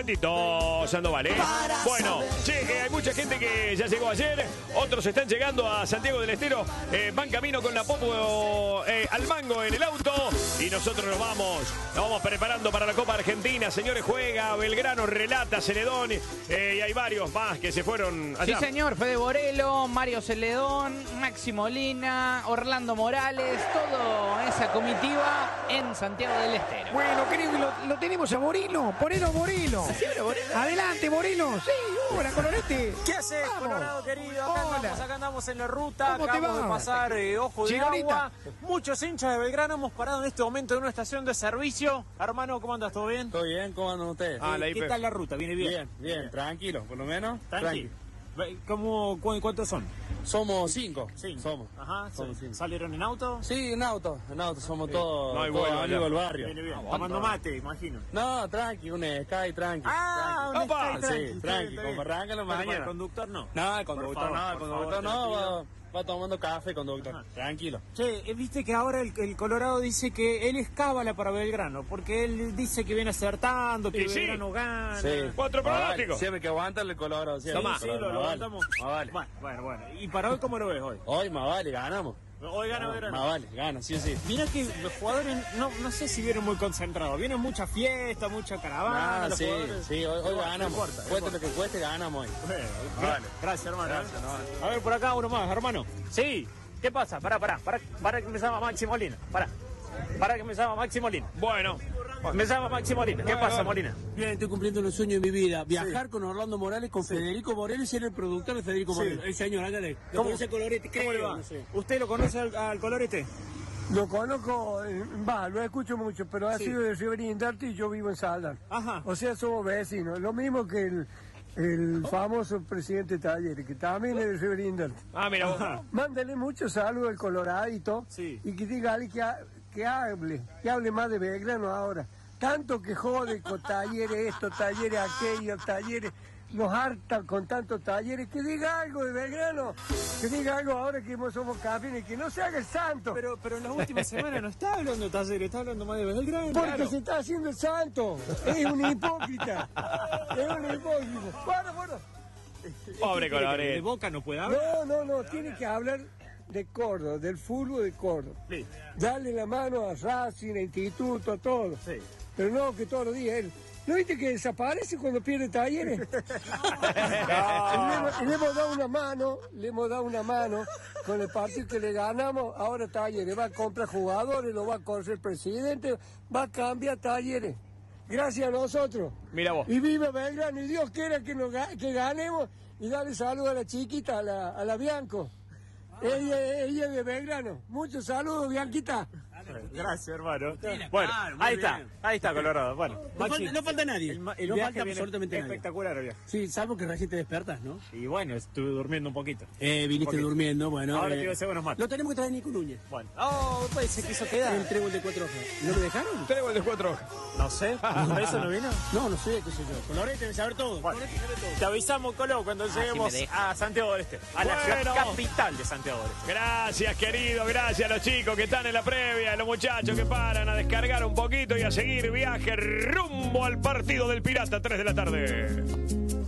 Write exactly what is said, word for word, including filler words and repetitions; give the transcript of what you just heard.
momentito, Sandoval, ¿eh? Bueno, che, eh, hay mucha gente que ya llegó ayer, otros están llegando a Santiago del Estero, eh, van camino con la Popo eh, al mango en el auto y nosotros nos vamos, nos vamos preparando para la Copa Argentina. Señores, juega Belgrano, relata Celedón eh, y hay varios más que se fueron allá. Sí, señor, Fede Borelo, Mario Celedón, Maxi Molina, Orlando Morales, toda esa comitiva en Santiago del Estero. Bueno, querido, lo, lo tenemos a Borelo, ponelo Borelo. Adelante, Borelo, sí, hola, Colorete. ¿Qué haces, Vamos. Colorado querido? Acá Hola. andamos, acá andamos en la ruta, ¿Cómo te acabamos va? de pasar eh, Ojo de Chirolita. Agua. Muchos hinchas de Belgrano hemos parado en este momento en una estación de servicio. Hermano, ¿cómo andas? ¿Todo bien? ¿Todo bien? ¿Cómo andan ustedes? Ah, la ¿Qué I P. tal la ruta? ¿Viene bien? Bien, bien, tranquilo, por lo menos. Tranqui. ¿Cómo, cu- ¿Cuántos son? Somos cinco. Cinco. Somos. Ajá, Somos sí. cinco. ¿Salieron en auto? Sí, en auto, en auto, somos todos, No hay todos vuelo amigos allá. del barrio. Viene bien. Ah, Tomando bueno. mate, imagino. No, tranqui, un Sky, tranqui. Ah, tranqui. un Opa. Sky, tranqui. Sí, Está tranqui, bien, está como bien. arranca la Pero para mañana. el conductor no. No, el Por conductor favor, no, el por conductor favor, te no, lo pido. va, va tomando café, conductor. Ajá. Tranquilo. Che, eh, viste que ahora el, el Colorado dice que él es cábala para Belgrano, porque él dice que viene acertando, que Y sí. Belgrano gana. Sí. Cuatro Más vale, pronósticos. Siempre que aguanta el colorado. Sí, Siempre. sí, Colorado, lo, lo más vale. levantamos. Más vale. Bueno, bueno, bueno. ¿Y para hoy cómo lo ves hoy? Hoy más vale, ganamos. Hoy gana No, Belgrano. más vale, gana, sí o sí. Mira que los jugadores, no, no sé si vienen muy concentrados, vienen mucha fiesta, mucha caravana. Ah, los sí, jugadores. sí, hoy, hoy No, no ganamos. importa, no Cueste lo importa. que cueste, ganamos hoy. Bueno, Vale. Gracias, hermano. Gracias, no. A ver, por acá uno más, hermano. Sí, ¿qué pasa? Pará, pará, pará, pará que me llama Maxi Molina. Pará, pará que me llama Maxi Molina. Bueno, Me llama Maxi Molina. ¿Qué pasa, Molina? Bien, estoy cumpliendo un sueño de mi vida. Viajar con Orlando Morales, con Federico Morales y ser el productor de Federico Sí. Morales. El señor, hágale. ¿Lo ¿Cómo? conoce Colorete? ¿Cómo le Creo, va? no sé. ¿Usted lo conoce al, al Colorete? Lo conozco, eh, va, lo escucho mucho, pero ha Sí. sido de Riberín Indarte y yo vivo en Saldar. Ajá. O sea, somos vecinos. Lo mismo que el, el famoso presidente Talleres, que también es de Riberín Indarte. ah, mira vos. Ajá. Mándale muchos saludos al Coloradito Sí. y que diga alguien que, ha- que hable, que hable más de Belgrano ahora. Tanto que jode con talleres esto, talleres aquello, talleres, nos harta con tantos talleres, que diga algo de Belgrano, que diga algo ahora que somos campeones, que no se haga el santo. Pero, pero en las últimas semanas no está hablando de Talleres, está hablando más de Belgrano. Porque Claro. se está haciendo el santo. Es un hipócrita. Es un hipócrita. Bueno, bueno. Pobre ¿De Colorete. Boca no puede hablar? No, no, no. Tiene que hablar de Córdoba, del fútbol de Córdoba. Listo. Darle la mano a Racing, a Instituto, a todo. Sí. Pero no que todos los días él. ¿No viste que desaparece cuando pierde talleres? Y le, hemos- y le hemos dado una mano, le hemos dado una mano con el partido que le ganamos. Ahora Talleres va a comprar jugadores, lo va a correr el presidente, va a cambiar Talleres. Gracias a nosotros. Mira vos. Y viva Belgrano, y Dios quiera que, nos, ga- que ganemos. Y darle saludos a la chiquita, a la, a la Bianco. Ella, ella es de Belgrano. Muchos saludos, Bianquita. Gracias, hermano. Claro, Bueno, muy ahí está, bien. ahí está Colorado. Bueno, No Maxi, falta, no falta nadie. el, ma- el no viaje falta viene absolutamente nadie. espectacular el viaje. Sí, salvo que recién te despertas, ¿no? Y bueno, estuve durmiendo un poquito. Eh, viniste Poquito. durmiendo, bueno. Ahora eh, te iba a hacer buenos mates. Lo tenemos que traer Nico Núñez. Bueno. Oh, pues se quiso quedar. El trébol de cuatro hojas. ¿No lo dejaron? Tenemos el de cuatro hojas. No sé, ¿por eso no vino? No, no sé, qué sé yo. Colorete debe saber todo. Bueno, Colorete sabe todo. te avisamos, Colo, cuando lleguemos me deja. a Santiago del Este, a la Bueno. ciudad capital de Santiago del Este. Gracias, querido, gracias a los chicos que están en la previa, a los muchachos que paran a descargar un poquito y a seguir viaje rumbo al partido del Pirata, tres de la tarde.